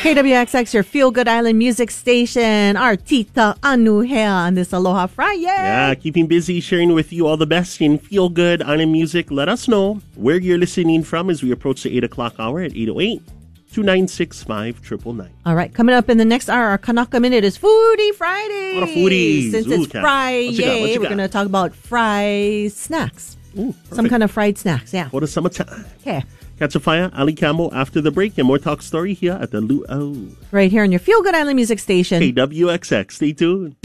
KWXX, your Feel Good Island music station. Artita Anuhea on this Aloha Friday. Yeah, keeping busy, sharing with you all the best in Feel Good Island music. Let us know where you're listening from as we approach the 8 o'clock hour at 808-296-5999. All right, coming up in the next hour, our Kanaka Minute is Foodie Friday. What a foodies. Since it's Friday, we're going to talk about fried snacks. Ooh, some kind of fried snacks, yeah. For the summertime. Okay. Catch a fire, Ali Campbell after the break, and more talk story here at the Luau. Right here on your Feel Good Island music station. KWXX. Stay tuned.